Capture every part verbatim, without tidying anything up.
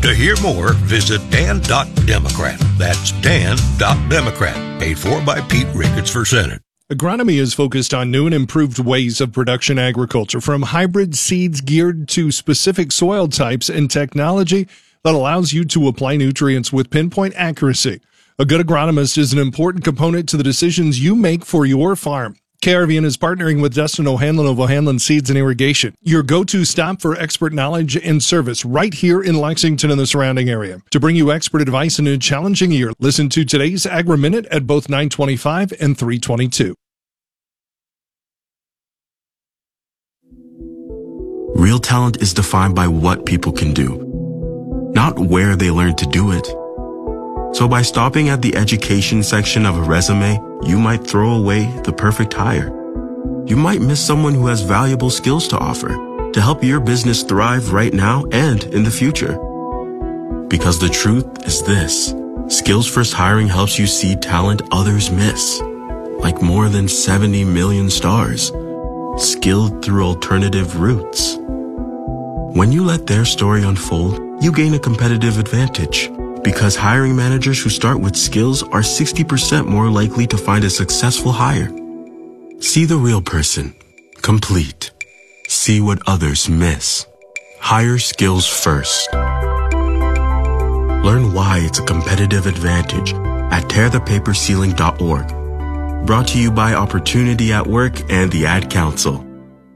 To hear more, visit dan dot democrat. That's dan dot democrat. Paid for by Pete Ricketts for Senate. Agronomy is focused on new and improved ways of production agriculture, from hybrid seeds geared to specific soil types and technology that allows you to apply nutrients with pinpoint accuracy. A good agronomist is an important component to the decisions you make for your farm. K R V N is partnering with Dustin O'Hanlon of O'Hanlon Seeds and Irrigation, your go-to stop for expert knowledge and service right here in Lexington and the surrounding area. To bring you expert advice in a challenging year, listen to today's Agri Minute at both nine twenty-five and three twenty-two. Real talent is defined by what people can do, not where they learn to do it. So by stopping at the education section of a resume, you might throw away the perfect hire. You might miss someone who has valuable skills to offer to help your business thrive right now and in the future. Because the truth is this: Skills First Hiring helps you see talent others miss, like more than seventy million stars, skilled through alternative routes. When you let their story unfold, you gain a competitive advantage. Because hiring managers who start with skills are sixty percent more likely to find a successful hire. See the real person. Complete. See what others miss. Hire skills first. Learn why it's a competitive advantage at tear the paper ceiling dot org. Brought to you by Opportunity at Work and the Ad Council.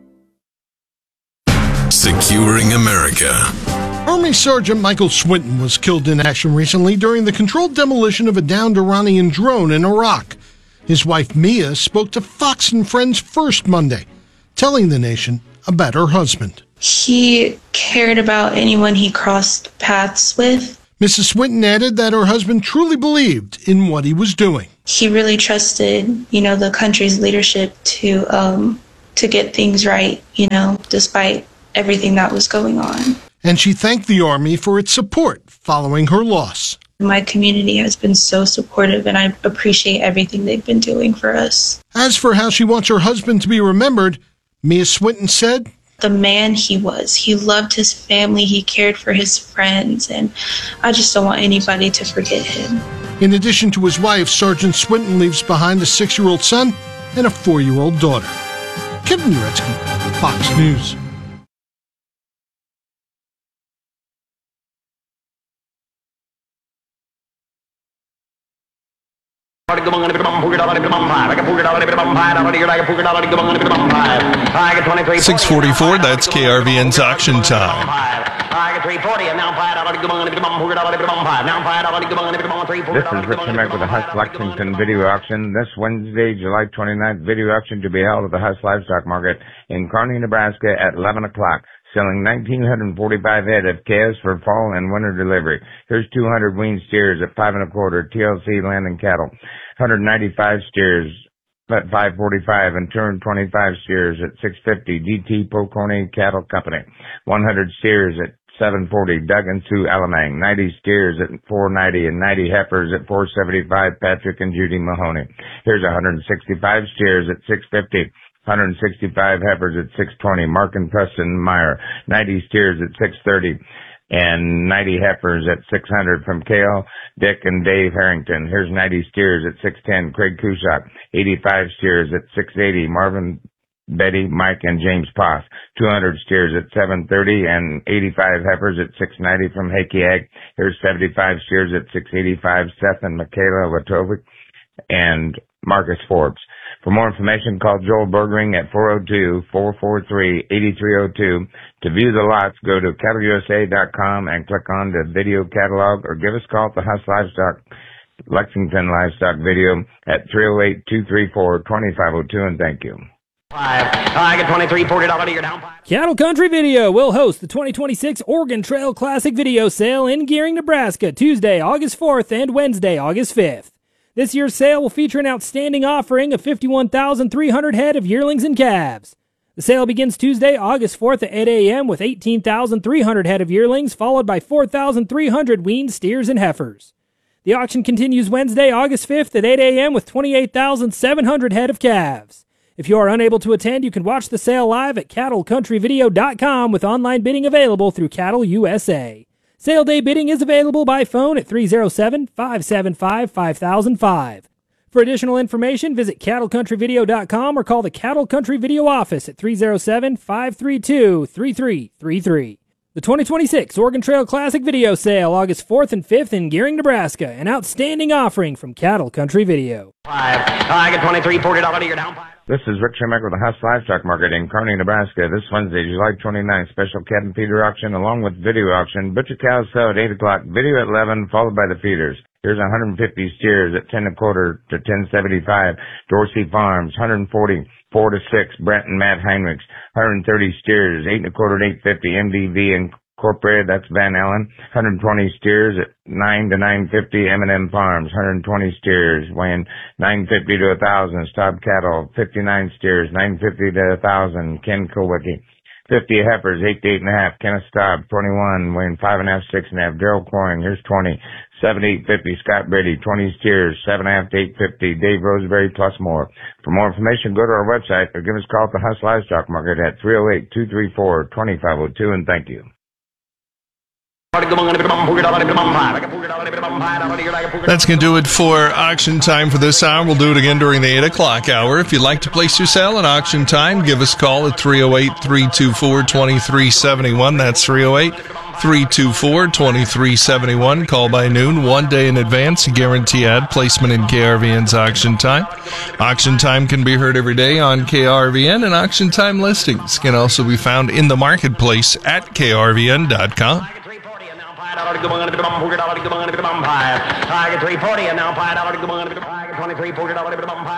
Securing America. Army Sergeant Michael Swinton was killed in action recently during the controlled demolition of a downed Iranian drone in Iraq. His wife Mia spoke to Fox and Friends First Monday, telling the nation about her husband. He cared about anyone he crossed paths with. Missus Swinton added that her husband truly believed in what he was doing. He really trusted, you know, the country's leadership to um, to get things right, you know, despite everything that was going on. And she thanked the Army for its support following her loss. My community has been so supportive, and I appreciate everything they've been doing for us. As for how she wants her husband to be remembered, Mia Swinton said, the man he was. He loved his family, he cared for his friends, and I just don't want anybody to forget him. In addition to his wife, Sergeant Swinton leaves behind a six-year-old son and a four-year-old daughter. Kevin Uretsky, Fox News. six forty-four, that's K R V N's auction time. This is Rich Emick with the Huss Lexington video auction. This Wednesday, July twenty-ninth, video auction to be held at the Huss Livestock Market in Kearney, Nebraska at eleven o'clock. Selling one thousand nine hundred forty-five head of calves for fall and winter delivery. Here's two hundred weaned steers at five and a quarter, T L C Land and Cattle. one hundred ninety-five steers at five forty-five and two hundred twenty-five steers at six fifty, D T Poconey Cattle Company. one hundred steers at seven forty, Doug and Sue Alamang. ninety steers at four ninety and ninety heifers at four seventy-five, Patrick and Judy Mahoney. Here's one hundred sixty-five steers at six fifty. one hundred sixty-five heifers at six twenty, Mark and Preston Meyer. ninety steers at six thirty, and ninety heifers at six hundred from Kale, Dick, and Dave Harrington. Here's ninety steers at six ten, Craig Kushak. eighty-five steers at six eighty, Marvin, Betty, Mike, and James Poff. two hundred steers at seven thirty, and eighty-five heifers at six ninety from Hakey Ag. Here's seventy-five steers at six eighty-five, Seth and Michaela Watovic, and Marcus Forbes. For more information, call Joel Bergering at four oh two, four four three, eight three oh two. To view the lots, go to cattle U S A dot com and click on the video catalog, or give us a call at the Huss Livestock, Lexington Livestock Video at three oh eight, two three four, two five oh two, and thank you. Five. I get twenty-three, forty dollars, you're down five. Cattle Country Video will host the twenty twenty-six Oregon Trail Classic Video Sale in Gearing, Nebraska, Tuesday, August fourth and Wednesday, August fifth. This year's sale will feature an outstanding offering of fifty-one thousand three hundred head of yearlings and calves. The sale begins Tuesday, August fourth at eight a.m. with eighteen thousand three hundred head of yearlings, followed by four thousand three hundred weaned steers and heifers. The auction continues Wednesday, August fifth at eight a.m. with twenty-eight thousand seven hundred head of calves. If you are unable to attend, you can watch the sale live at cattle country video dot com with online bidding available through Cattle U S A. Sale day bidding is available by phone at three oh seven, five seven five, five thousand five. For additional information, visit cattle country video dot com or call the Cattle Country Video office at three oh seven, five three two, three three three three. The twenty twenty-six Oregon Trail Classic Video Sale, August fourth and fifth in Gearing, Nebraska. An outstanding offering from Cattle Country Video. Five. I get twenty-three, forty dollars to your down. This is Rick Schembeck with the Huss Livestock Market in Kearney, Nebraska. This Wednesday, July twenty-ninth, special cat and feeder auction along with video auction. Butcher cows sell at eight o'clock, video at eleven, followed by the feeders. Here's one hundred fifty steers at ten and a quarter to ten seventy-five. Dorsey Farms, one hundred forty, four to six. Brent and Matt Heinrichs, one hundred thirty steers, eight and a quarter to eight fifty. M D V Incorporated, that's Van Allen. one hundred twenty steers at nine to nine fifty. M and M Farms, one hundred twenty steers, weighing nine fifty to one thousand. Staub Cattle, fifty-nine steers, nine fifty to one thousand. Ken Kowicki. fifty heifers, eight to eight and a half. Kenneth Staub, twenty-one, weighing five and a half, six and a half. Daryl Coyne, here's twenty. seven to eight fifty. Scott Brady, twenty steers, seven and a half to eight fifty. Dave Roseberry, plus more. For more information, go to our website or give us a call at the Huss Livestock Market at three oh eight, two three four, two five oh two, and thank you. That's going to do it for auction time for this hour. We'll do it again during the eight o'clock hour. If you'd like to place your sale at auction time, give us a call at three oh eight, three two four, two three seven one. That's three oh eight, three two four, two three seven one. Call by noon, one day in advance. Guarantee ad placement in K R V N's auction time. Auction time can be heard every day on K R V N, and auction time listings can also be found in the marketplace at K R V N dot com. I get three forty and now five dollars. I get twenty-three, forty dollars.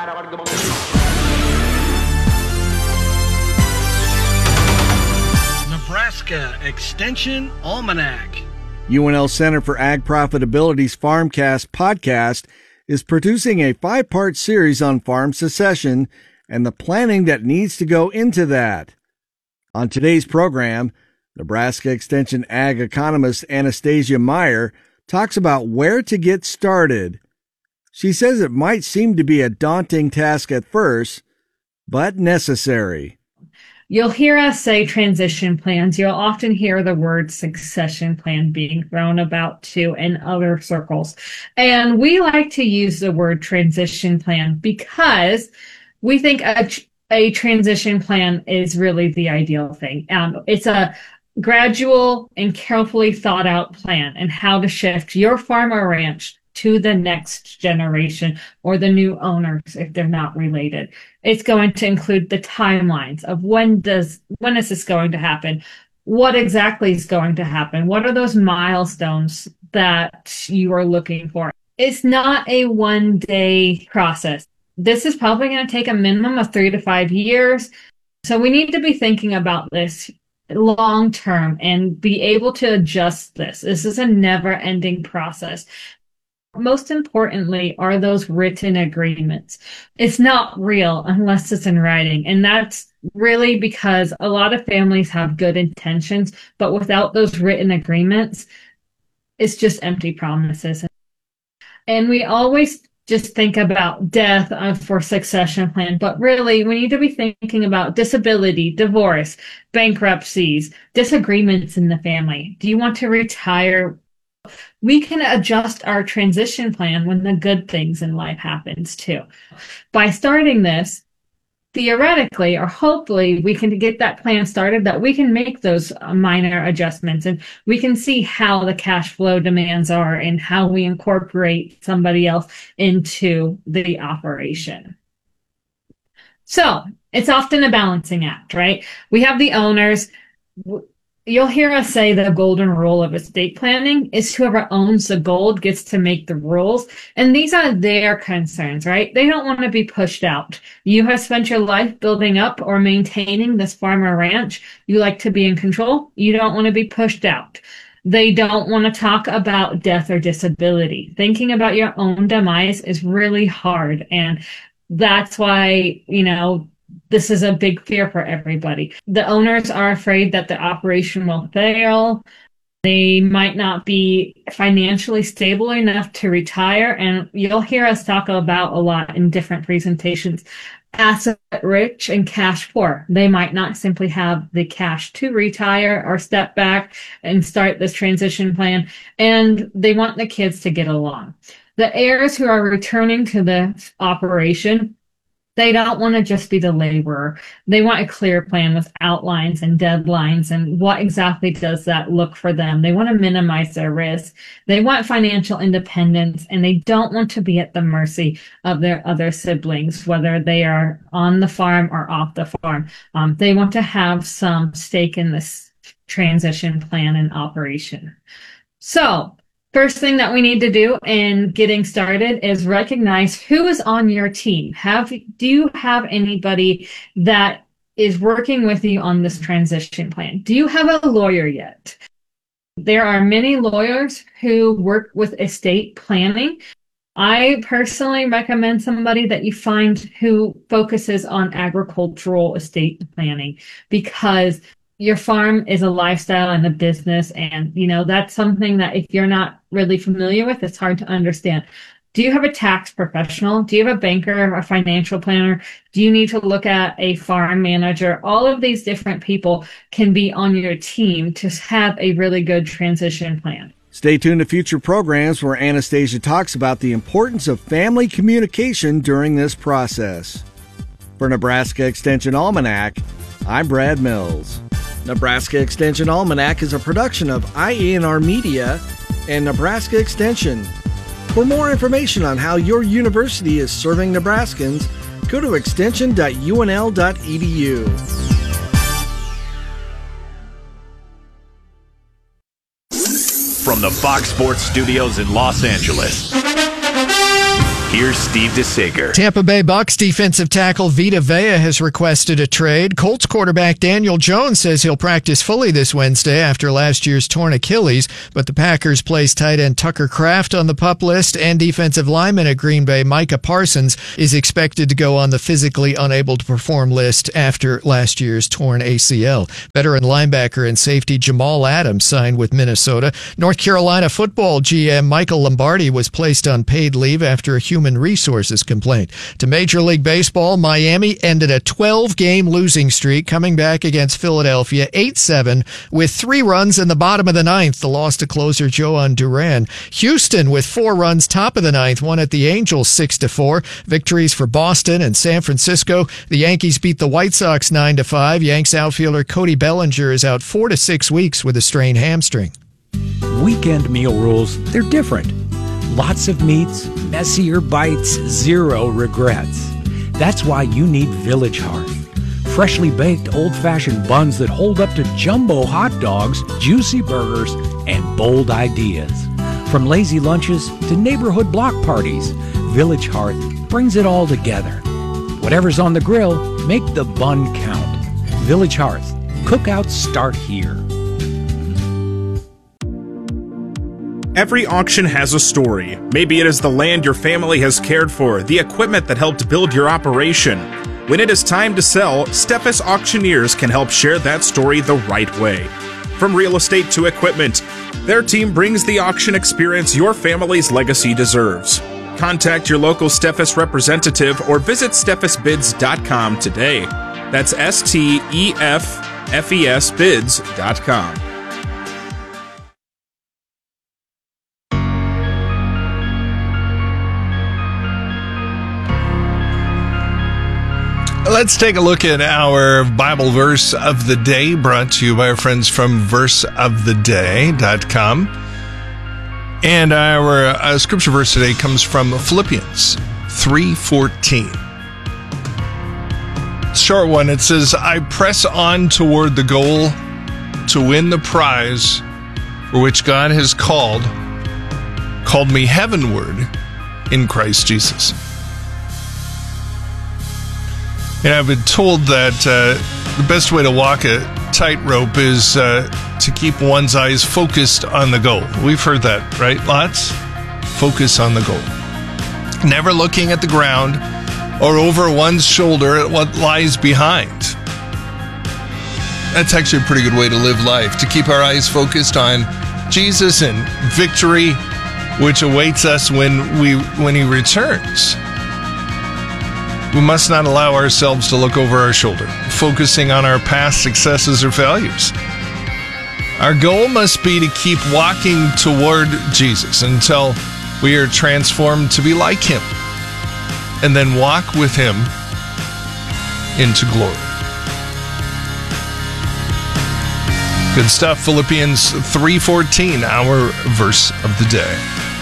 Nebraska Extension Almanac. U N L Center for Ag Profitability's Farmcast podcast is producing a five-part series on farm succession and the planning that needs to go into that. On today's program, Nebraska Extension Ag economist Anastasia Meyer talks about where to get started. She says it might seem to be a daunting task at first, but necessary. You'll hear us say transition plans. You'll often hear the word succession plan being thrown about too in other circles. And we like to use the word transition plan because we think a, a transition plan is really the ideal thing. Um, it's a gradual and carefully thought out plan and how to shift your farm or ranch to the next generation or the new owners if they're not related. It's going to include the timelines of when does when is this going to happen? What exactly is going to happen? What are those milestones that you are looking for? It's not a one day process. This is probably going to take a minimum of three to five years. So we need to be thinking about this long term and be able to adjust this. This is a never ending process. Most importantly are those written agreements. It's not real unless it's in writing. And that's really because a lot of families have good intentions, but without those written agreements, it's just empty promises. And we always just think about death uh, for succession plan, but really we need to be thinking about disability, divorce, bankruptcies, disagreements in the family. Do you want to retire? We can adjust our transition plan when the good things in life happens too. By starting this, theoretically or hopefully we can get that plan started that we can make those minor adjustments and we can see how the cash flow demands are and how we incorporate somebody else into the operation. So it's often a balancing act, right? We have the owners. You'll hear us say the golden rule of estate planning is whoever owns the gold gets to make the rules. And these are their concerns, right? They don't want to be pushed out. You have spent your life building up or maintaining this farm or ranch. You like to be in control. You don't want to be pushed out. They don't want to talk about death or disability. Thinking about your own demise is really hard. And that's why, you know, this is a big fear for everybody. The owners are afraid that the operation will fail. They might not be financially stable enough to retire. And you'll hear us talk about a lot in different presentations. asset rich and cash poor. They might not simply have the cash to retire or step back and start this transition plan, and they want the kids to get along. The heirs who are returning to the operation, they don't want to just be the laborer. They want a clear plan with outlines and deadlines and what exactly does that look for them. They want to minimize their risk. They want financial independence, and they don't want to be at the mercy of their other siblings, whether they are on the farm or off the farm. Um, they want to have some stake in this transition plan and operation. So, first thing that we need to do in getting started is recognize who is on your team. Have do you have anybody that is working with you on this transition plan? Do you have a lawyer yet? There are many lawyers who work with estate planning. I personally recommend somebody that you find who focuses on agricultural estate planning, because your farm is a lifestyle and a business, and you know that's something that if you're not really familiar with, it's hard to understand. Do you have a tax professional? Do you have a banker, a financial planner? Do you need to look at a farm manager? All of these different people can be on your team to have a really good transition plan. Stay tuned to future programs where Anastasia talks about the importance of family communication during this process. For Nebraska Extension Almanac, I'm Brad Mills. Nebraska Extension Almanac is a production of I A N R Media and Nebraska Extension. For more information on how your university is serving Nebraskans, go to extension dot U N L dot E D U. From the Fox Sports Studios in Los Angeles, here's Steve DeSager. Tampa Bay Bucks defensive tackle Vita Vea has requested a trade. Colts quarterback Daniel Jones says he'll practice fully this Wednesday after last year's torn Achilles, but the Packers placed tight end Tucker Kraft on the PUP list, and defensive lineman at Green Bay Micah Parsons is expected to go on the physically unable to perform list after last year's torn A C L. Veteran linebacker and safety Jamal Adams signed with Minnesota. North Carolina football G M Michael Lombardi was placed on paid leave after a human Human Resources complaint. To Major League Baseball, Miami ended a twelve-game losing streak, coming back against Philadelphia eight seven with three runs in the bottom of the ninth. The loss to closer Joan Duran. Houston with four runs top of the ninth won at the Angels six to four. Victories for Boston and San Francisco. The Yankees beat the White Sox nine to five. Yanks outfielder Cody Bellinger is out four to six weeks with a strained hamstring. Weekend meal rules, they're different. Lots of meats, messier bites, zero regrets. That's why you need Village Hearth. Freshly baked old-fashioned buns that hold up to jumbo hot dogs, juicy burgers, and bold ideas. From lazy lunches to neighborhood block parties, Village Hearth brings it all together. Whatever's on the grill, make the bun count. Village Hearth. Cookouts start here. Every auction has a story. Maybe it is the land your family has cared for, the equipment that helped build your operation. When it is time to sell, Steffes Auctioneers can help share that story the right way. From real estate to equipment, their team brings the auction experience your family's legacy deserves. Contact your local Steffes representative or visit steffes bids dot com today. That's S T E F F E S bids dot com. Let's take a look at our Bible verse of the day, brought to you by our friends from verse of the day dot com. And our uh, scripture verse today comes from Philippians three fourteen. Short one. It says, I press on toward the goal to win the prize for which God has called, called me heavenward in Christ Jesus. And I've been told that uh, the best way to walk a tightrope is uh, to keep one's eyes focused on the goal. We've heard that, right? Lots? Focus on the goal. Never looking at the ground or over one's shoulder at what lies behind. That's actually a pretty good way to live life, to keep our eyes focused on Jesus and victory, which awaits us when we when he returns. We must not allow ourselves to look over our shoulder, focusing on our past successes or failures. Our goal must be to keep walking toward Jesus until we are transformed to be like him, and then walk with him into glory. Good stuff. Philippians three fourteen, our verse of the day.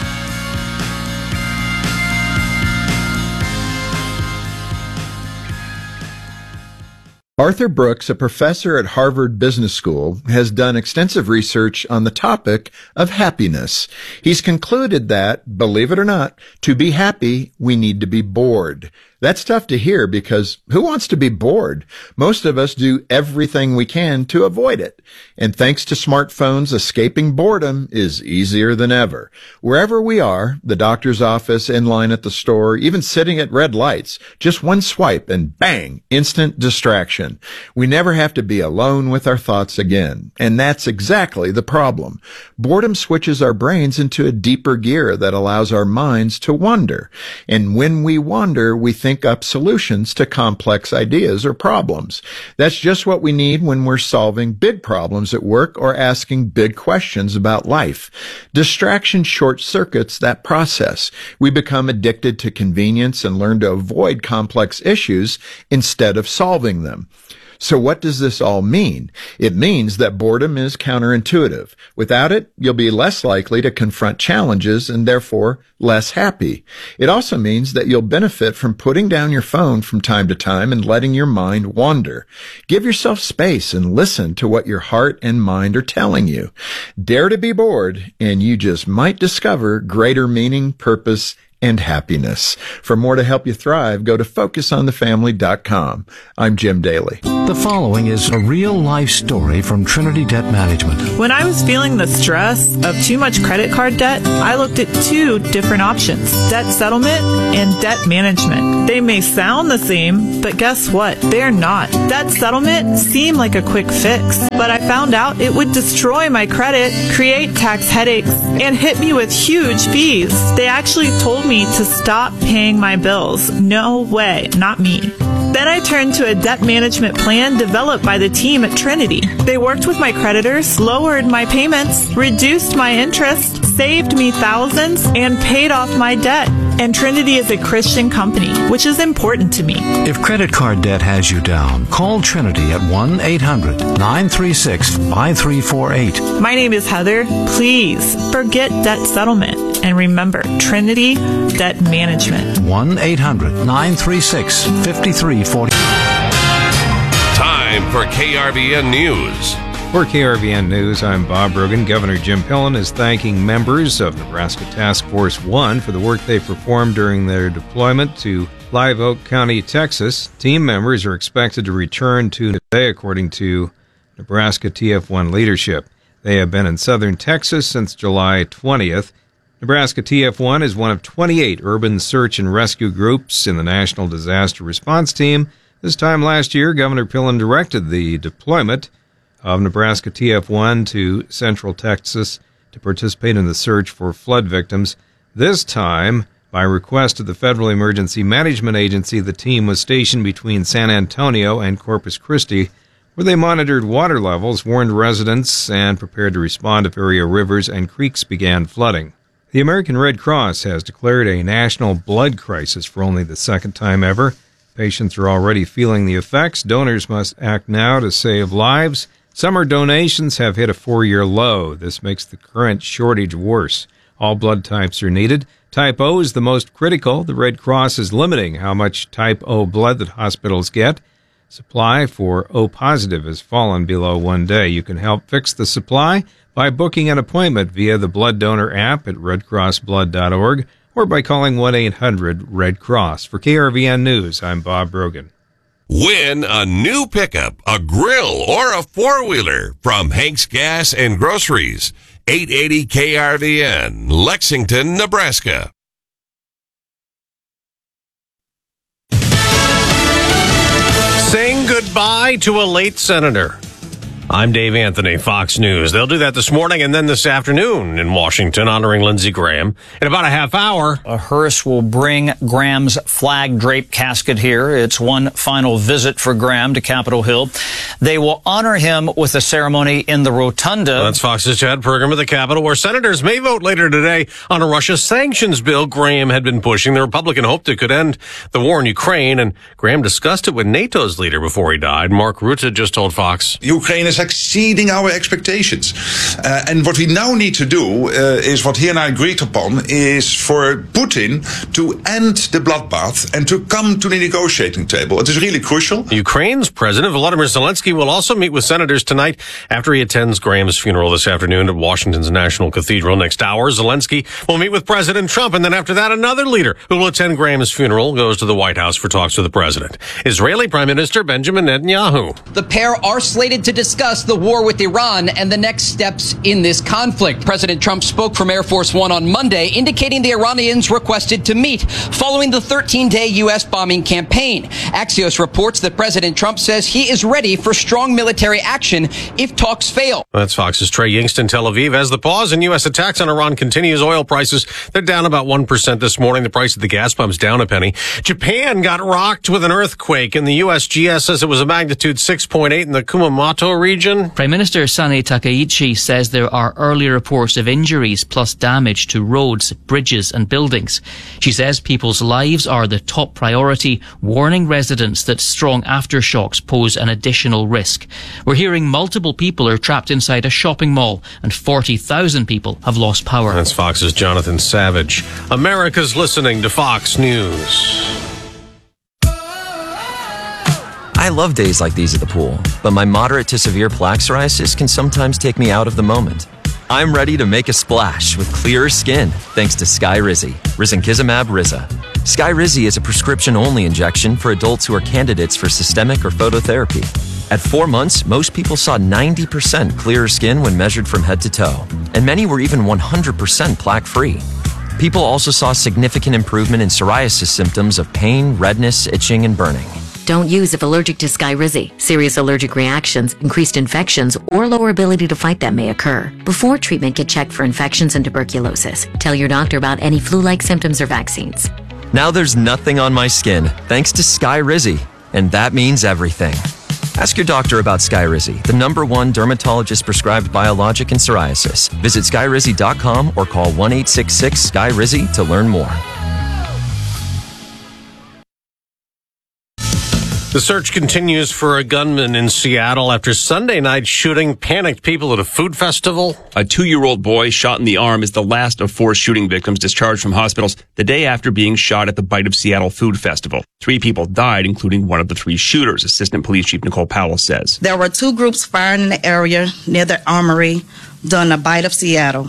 Arthur Brooks, a professor at Harvard Business School, has done extensive research on the topic of happiness. He's concluded that, believe it or not, to be happy, we need to be bored. That's tough to hear because who wants to be bored? Most of us do everything we can to avoid it. And thanks to smartphones, escaping boredom is easier than ever. Wherever we are, the doctor's office, in line at the store, even sitting at red lights, just one swipe and bang, instant distraction. We never have to be alone with our thoughts again. And that's exactly the problem. Boredom switches our brains into a deeper gear that allows our minds to wander. And when we wander, we think think up solutions to complex ideas or problems. That's just what we need when we're solving big problems at work or asking big questions about life. Distraction short circuits that process. We become addicted to convenience and learn to avoid complex issues instead of solving them. So what does this all mean? It means that boredom is counterintuitive. Without it, you'll be less likely to confront challenges and therefore less happy. It also means that you'll benefit from putting down your phone from time to time and letting your mind wander. Give yourself space and listen to what your heart and mind are telling you. Dare to be bored, and you just might discover greater meaning, purpose, and happiness. For more to help you thrive, go to focus on the family dot com. I'm Jim Daly. The following is a real-life story from Trinity Debt Management. When I was feeling the stress of too much credit card debt, I looked at two different options: debt settlement and debt management. They may sound the same, but guess what? They're not. Debt settlement seemed like a quick fix, but I found out it would destroy my credit, create tax headaches, and hit me with huge fees. They actually told me to stop paying my bills. No way, not me. Then I turned to a debt management plan developed by the team at Trinity. They worked with my creditors, lowered my payments, reduced my interest, saved me thousands, and paid off my debt. And Trinity is a Christian company, which is important to me. If credit card debt has you down, call Trinity at one eight hundred nine three six five three four eight. My name is Heather. Please forget debt settlement. And remember, Trinity Debt Management. one eight hundred nine three six five three four eight. Time for K R V N News. For K R V N News, I'm Bob Brogan. Governor Jim Pillen is thanking members of Nebraska Task Force one for the work they performed during their deployment to Live Oak County, Texas. Team members are expected to return to today, according to Nebraska T F one leadership. They have been in southern Texas since July twentieth. Nebraska T F one is one of twenty-eight urban search and rescue groups in the National Disaster Response Team. This time last year, Governor Pillen directed the deployment of Nebraska T F one to Central Texas to participate in the search for flood victims. This time, by request of the Federal Emergency Management Agency, the team was stationed between San Antonio and Corpus Christi, where they monitored water levels, warned residents, and prepared to respond if area rivers and creeks began flooding. The American Red Cross has declared a national blood crisis for only the second time ever. Patients are already feeling the effects. Donors must act now to save lives. Summer donations have hit a four-year low. This makes the current shortage worse. All blood types are needed. Type O is the most critical. The Red Cross is limiting how much Type O blood that hospitals get. Supply for O positive has fallen below one day. You can help fix the supply by booking an appointment via the Blood Donor app at red cross blood dot org or by calling one eight hundred red cross. For K R V N News, I'm Bob Brogan. Win a new pickup, a grill, or a four-wheeler from Hank's Gas and Groceries. eight eighty K R V N, Lexington, Nebraska. Saying goodbye to a late senator. I'm Dave Anthony, Fox News. They'll do that this morning and then this afternoon in Washington, honoring Lindsey Graham. In about a half hour, a hearse will bring Graham's flag-draped casket here. It's one final visit for Graham to Capitol Hill. They will honor him with a ceremony in the rotunda. That's Fox's Chad Pergram at the Capitol, where senators may vote later today on a Russia sanctions bill Graham had been pushing. The Republican hoped it could end the war in Ukraine, and Graham discussed it with NATO's leader before he died. Mark Rutte just told Fox. Ukraine is exceeding our expectations. Uh, and what we now need to do uh, is what he and I agreed upon is for Putin to end the bloodbath and to come to the negotiating table. It is really crucial. Ukraine's President Volodymyr Zelensky will also meet with senators tonight after he attends Graham's funeral this afternoon at Washington's National Cathedral. Next hour, Zelensky will meet with President Trump, and then after that, another leader who will attend Graham's funeral goes to the White House for talks with the president. Israeli Prime Minister Benjamin Netanyahu. The pair are slated to discuss the war with Iran and the next steps in this conflict. President Trump spoke from Air Force One on Monday, indicating the Iranians requested to meet following the thirteen-day U S bombing campaign. Axios reports that President Trump says he is ready for strong military action if talks fail. That's Fox's Trey Yingst in Tel Aviv. As the pause in U S attacks on Iran continues, oil prices, they're down about one percent this morning. The price of the gas pump's down a penny. Japan got rocked with an earthquake, and the U S G S says it was a magnitude six point eight in the Kumamoto region. Prime Minister Sane Takaichi says there are early reports of injuries plus damage to roads, bridges and buildings. She says people's lives are the top priority, warning residents that strong aftershocks pose an additional risk. We're hearing multiple people are trapped inside a shopping mall and forty thousand people have lost power. That's Fox's Jonathan Savage. America's listening to Fox News. I love days like these at the pool, but my moderate to severe plaque psoriasis can sometimes take me out of the moment. I'm ready to make a splash with clearer skin thanks to Skyrizi, Risankizumab Riza. Skyrizi is a prescription-only injection for adults who are candidates for systemic or phototherapy. At four months, most people saw ninety percent clearer skin when measured from head to toe, and many were even one hundred percent plaque-free. People also saw significant improvement in psoriasis symptoms of pain, redness, itching, and burning. Don't use if allergic to Skyrizi. Serious allergic reactions, increased infections, or lower ability to fight them may occur. Before treatment, get checked for infections and tuberculosis. Tell your doctor about any flu-like symptoms or vaccines. Now there's nothing on my skin, thanks to Skyrizi, and that means everything. Ask your doctor about Skyrizi, the number one dermatologist-prescribed biologic in psoriasis. Visit Skyrizi dot com or call one eight six six S K Y R I Z I to learn more. The search continues for a gunman in Seattle after Sunday night shooting panicked people at a food festival. A two-year-old boy shot in the arm is the last of four shooting victims discharged from hospitals the day after being shot at the Bite of Seattle Food Festival. Three people died, including one of the three shooters, Assistant Police Chief Nicole Powell says. There were two groups firing in the area near the armory during the Bite of Seattle.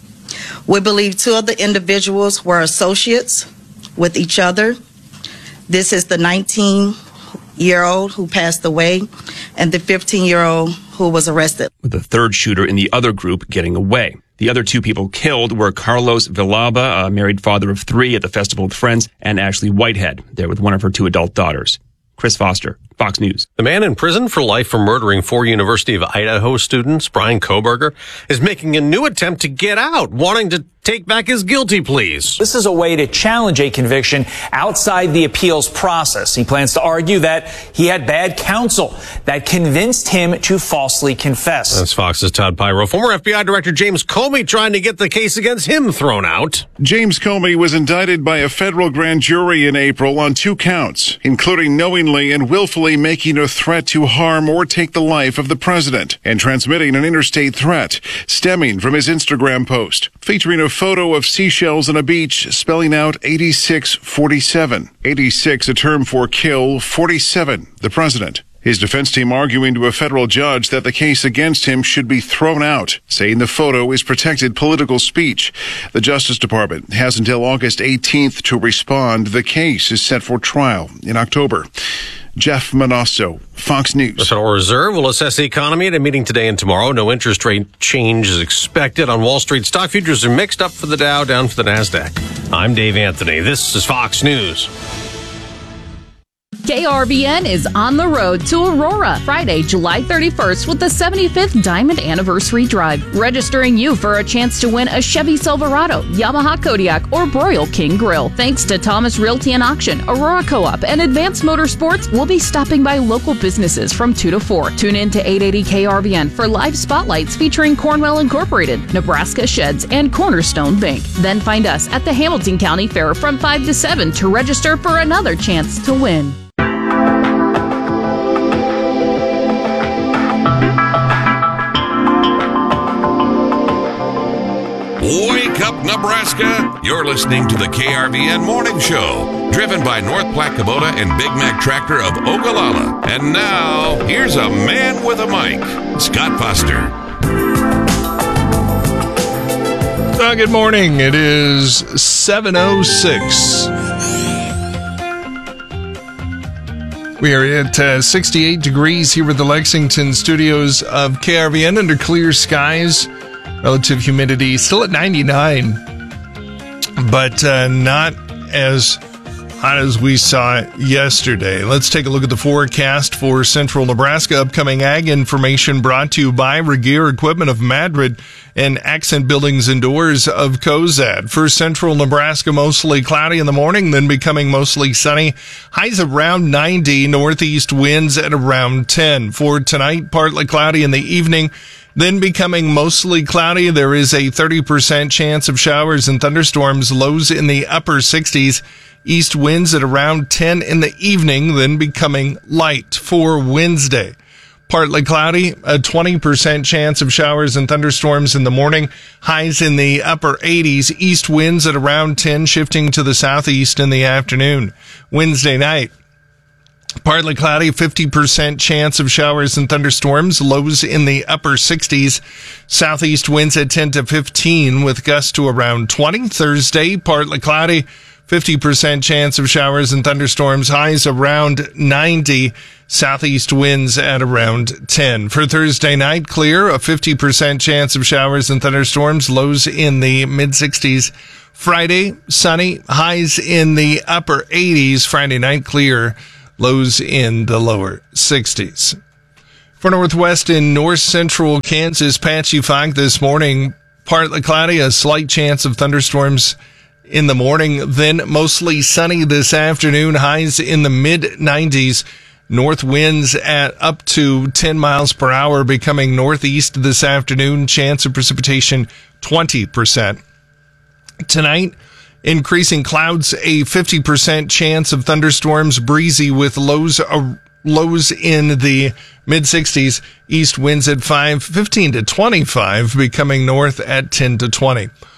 We believe two of the individuals were associates with each other. This is the nineteen-year-old who passed away and the fifteen-year-old who was arrested. With the third shooter in the other group getting away. The other two people killed were Carlos Villalba, a married father of three at the Festival with Friends, and Ashley Whitehead, there with one of her two adult daughters. Chris Foster, Fox News. The man in prison for life for murdering four University of Idaho students, Brian Kohberger, is making a new attempt to get out, wanting to take back his guilty pleas. This is a way to challenge a conviction outside the appeals process. He plans to argue that he had bad counsel that convinced him to falsely confess. That's Fox's Todd Pyro. Former F B I Director James Comey trying to get the case against him thrown out. James Comey was indicted by a federal grand jury in April on two counts, including knowingly and willfully making a threat to harm or take the life of the president and transmitting an interstate threat stemming from his Instagram post featuring a photo of seashells on a beach spelling out eighty-six forty-seven. eighty-six, a term for kill, forty-seven, the president. His defense team arguing to a federal judge that the case against him should be thrown out, saying the photo is protected political speech. The Justice Department has until August eighteenth to respond. The case is set for trial in October. Jeff Manasso, Fox News. The Federal Reserve will assess the economy at a meeting today and tomorrow. No interest rate change is expected. On Wall Street, stock futures are mixed, up for the Dow, down for the NASDAQ. I'm Dave Anthony. This is Fox News. K R V N is on the road to Aurora Friday, July thirty-first with the seventy-fifth Diamond Anniversary Drive, registering you for a chance to win a Chevy Silverado, Yamaha Kodiak, or Broil King Grill. Thanks to Thomas Realty and Auction, Aurora Co-op, and Advanced Motorsports, we'll be stopping by local businesses from two to four. Tune in to eight eighty K R V N for live spotlights featuring Cornwell Incorporated, Nebraska Sheds, and Cornerstone Bank. Then find us at the Hamilton County Fair from five to seven to register for another chance to win. Wake up, Nebraska! You're listening to the K R V N Morning Show, driven by North Platte Kubota and Big Mac Tractor of Ogallala. And now, here's a man with a mic, Scott Foster. Uh, good morning. It is seven oh six. We are at uh, sixty-eight degrees here at the Lexington studios of K R V N under clear skies. Relative humidity still at ninety-nine, but uh, not as hot as we saw yesterday. Let's take a look at the forecast for central Nebraska. Upcoming ag information brought to you by Regeer Equipment of Madrid and Accent Buildings and Doors of Cozad. For central Nebraska, mostly cloudy in the morning, then becoming mostly sunny. Highs around ninety, northeast winds at around ten. For tonight, partly cloudy in the evening, then becoming mostly cloudy. There is a thirty percent chance of showers and thunderstorms, lows in the upper sixties. East winds at around ten in the evening, then becoming light. For Wednesday, partly cloudy, a twenty percent chance of showers and thunderstorms in the morning. Highs in the upper eighties. East winds at around ten, shifting to the southeast in the afternoon. Wednesday night, partly cloudy, fifty percent chance of showers and thunderstorms, lows in the upper sixties. Southeast winds at ten to fifteen with gusts to around twenty. Thursday, partly cloudy, fifty percent chance of showers and thunderstorms, highs around ninety. Southeast winds at around ten. For Thursday night, clear, a fifty percent chance of showers and thunderstorms, lows in the mid-sixties. Friday, sunny, highs in the upper eighties. Friday night, clear, lows in the lower sixties. For northwest and north central Kansas, patchy fog this morning. Partly cloudy, a slight chance of thunderstorms in the morning. Then mostly sunny this afternoon. Highs in the mid nineties. North winds at up to ten miles per hour, becoming northeast this afternoon. Chance of precipitation twenty percent. Tonight, increasing clouds, a fifty percent chance of thunderstorms, breezy with lows uh, lows in the mid-sixties. East winds at five, fifteen to twenty-five, becoming north at ten to twenty.